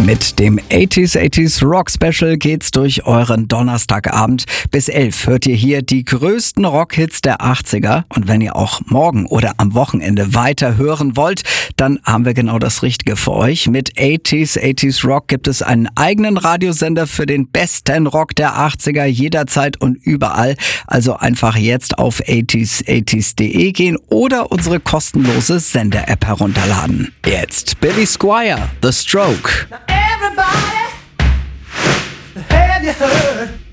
Mit dem 80s Rock Special geht's durch euren Donnerstagabend. Bis 11 hört ihr hier die größten Rockhits der 80er. Und wenn ihr auch morgen oder am Wochenende weiter hören wollt, dann haben wir genau das Richtige für euch. Mit 80s Rock gibt es einen eigenen Radiosender für den besten Rock der 80er jederzeit und überall. Also einfach jetzt auf 80s80s.de gehen oder unsere kostenlose Sender-App herunterladen. Jetzt Billy Squier, The Stroke. Everybody, have you heard?